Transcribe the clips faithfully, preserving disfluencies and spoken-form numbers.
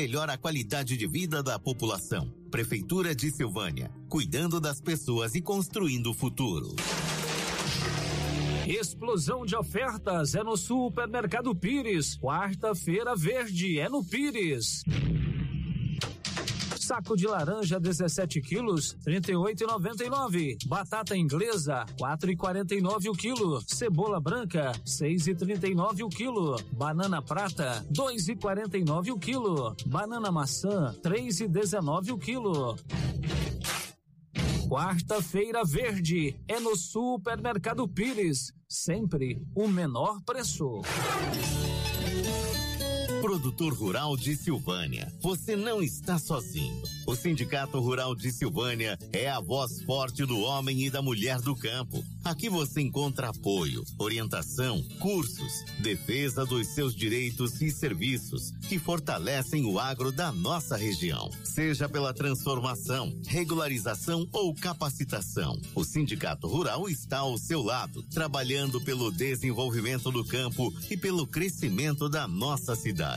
Melhora a qualidade de vida da população. Prefeitura de Silvânia, cuidando das pessoas e construindo o futuro. Explosão de ofertas é no Supermercado Pires. Quarta-feira verde é no Pires. Saco de laranja dezessete quilos, trinta e oito reais e noventa e nove centavos. Batata inglesa, quatro reais e quarenta e nove centavos o quilo. Cebola branca, seis reais e trinta e nove centavos o quilo. Banana prata, dois reais e quarenta e nove centavos o quilo. Banana maçã, três reais e dezenove centavos o quilo. Quarta-feira verde é no Supermercado Pires. Sempre o menor preço. Produtor Rural de Silvânia, você não está sozinho. O Sindicato Rural de Silvânia é a voz forte do homem e da mulher do campo. Aqui você encontra apoio, orientação, cursos, defesa dos seus direitos e serviços que fortalecem o agro da nossa região. Seja pela transformação, regularização ou capacitação, o Sindicato Rural está ao seu lado, trabalhando pelo desenvolvimento do campo e pelo crescimento da nossa cidade.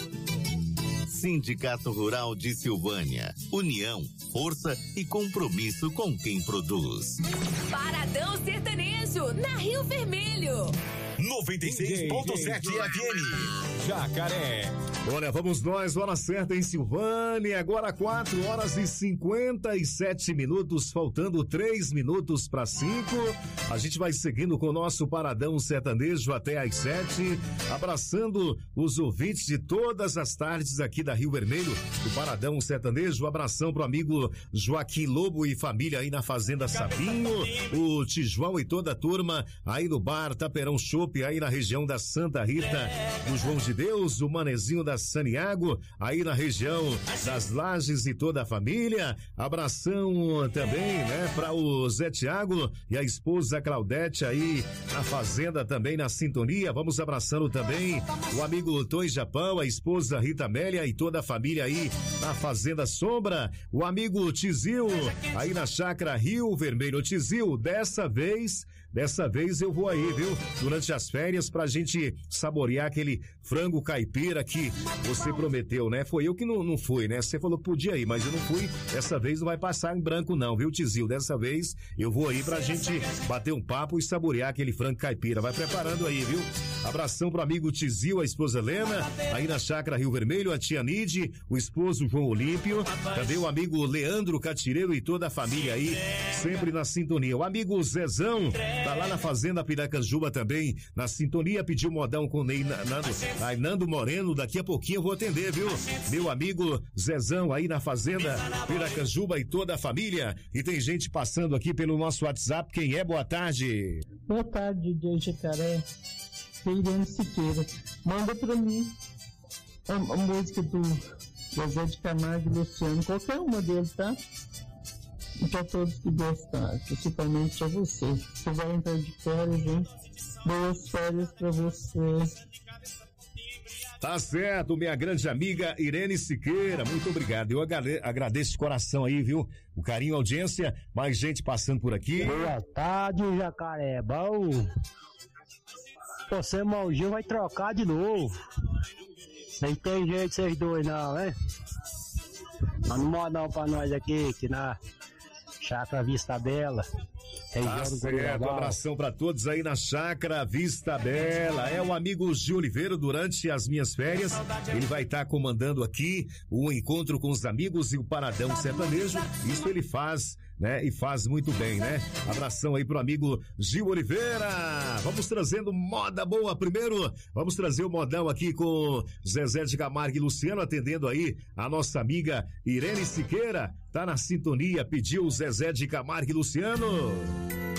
Sindicato Rural de Silvânia. União, força e compromisso com quem produz. Paradão Sertanejo, na Rio Vermelho. noventa e seis ponto sete F M. Jacaré. Olha, vamos nós, hora certa em Silvânia, agora quatro horas e cinquenta e sete minutos, faltando três minutos para cinco. A gente vai seguindo com o nosso Paradão Sertanejo até às sete, abraçando os ouvintes de todas as tardes aqui da Rio Vermelho, do Paradão Sertanejo. Um abração pro amigo Joaquim Lobo e família aí na Fazenda Sapinho, o Tijuão e toda a turma aí no bar Taperão Chopp, aí na região da Santa Rita, do João de Deus, o Manezinho da Saniago, aí na região das Lajes e toda a família. Abração também, né, para o Zé Tiago e a esposa Claudete aí na Fazenda também na sintonia. Vamos abraçando também o amigo Tom Japão, a esposa Rita Amélia e toda a família aí na Fazenda Sombra. O amigo Tizil aí na Chácara Rio Vermelho. Tizil, dessa vez, dessa vez eu vou aí, viu? Durante as férias pra gente saborear aquele frango caipira que você prometeu, né? Foi eu que não, não fui, né? Você falou que podia ir, mas eu não fui. Dessa vez não vai passar em branco não, viu, Tizil? Dessa vez eu vou aí pra gente bater um papo e saborear aquele frango caipira. Vai preparando aí, viu? Abração pro amigo Tizil, a esposa Helena, aí na Chácara Rio Vermelho, a tia Nide, o esposo João Olímpio, também o amigo Leandro Catireiro e toda a família aí, sempre na sintonia. O amigo Zezão, tá lá na Fazenda Piracanjuba também, na sintonia, pediu modão com Ney Nando, aí Nando Moreno, daqui a pouquinho eu vou atender, viu? Meu amigo Zezão aí na Fazenda Piracanjuba e toda a família. E tem gente passando aqui pelo nosso WhatsApp. Quem é? Boa tarde. Boa tarde, D J Jacaré. Irene Siqueira. Manda pra mim a, a música do Zezé de Camargo e Luciano, qualquer uma deles, tá? E pra todos que gostarem, principalmente pra você. Você vai entrar de férias, hein? Boas férias pra você. Tá certo, minha grande amiga Irene Siqueira, muito obrigado. Eu agradeço de coração aí, viu? O carinho, a audiência, mais gente passando por aqui. Boa tarde, Jacaré. Bom, você, Maldinho, vai trocar de novo. Nem tem jeito vocês dois não, né? Manda um modão pra nós aqui, que na Chácara Vista Bela. Tem tá certo, um abração pra todos aí na Chácara Vista Bela. É o amigo Gil Oliveira, durante as minhas férias, ele vai estar tá comandando aqui o encontro com os amigos e o Paradão Sertanejo. Isso ele faz, né? E faz muito bem, né? Abração aí pro amigo Gil Oliveira. Vamos trazendo moda boa. Primeiro, vamos trazer o modão aqui com Zezé de Camargo e Luciano, atendendo aí a nossa amiga Irene Siqueira. Tá na sintonia, pediu Zezé de Camargo e Luciano.